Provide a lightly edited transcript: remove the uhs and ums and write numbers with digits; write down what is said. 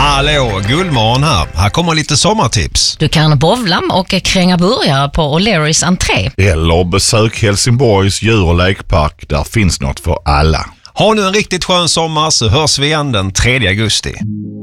Hallå, Guldmorgon här. Här kommer lite sommartips. Du kan bowla och kränga burgare på O'Learys entré. Eller besök Helsingborgs djur- och lekpark. Där finns något för alla. Ha nu en riktigt skön sommar så hörs vi igen den 3 augusti.